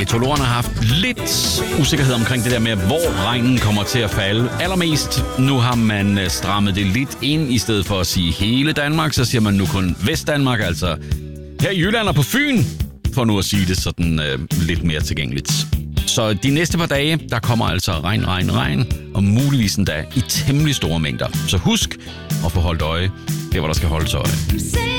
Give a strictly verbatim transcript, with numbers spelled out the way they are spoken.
meteorologerne har haft lidt usikkerhed omkring det der med, hvor regnen kommer til at falde allermest. Nu har man strammet det lidt ind, i stedet for at sige hele Danmark, så siger man nu kun Vestdanmark, altså her i Jylland og på Fyn, for nu at sige det sådan øh, lidt mere tilgængeligt. Så de næste par dage, der kommer altså regn, regn, regn, og muligvis endda i temmelig store mængder. Så husk at få holdt øje, det hvor der skal holdes øje.